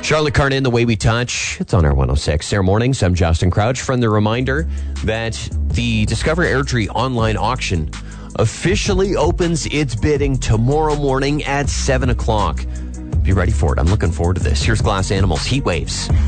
Charlotte Carnan, The Way We Touch. It's on our 106. Sarah Mornings. I'm Justin Crouch. Friendly reminder that the Discover Airdrie online auction officially opens its bidding tomorrow morning at 7 o'clock. Be ready for it. I'm looking forward to this. Here's Glass Animals, Heat Waves.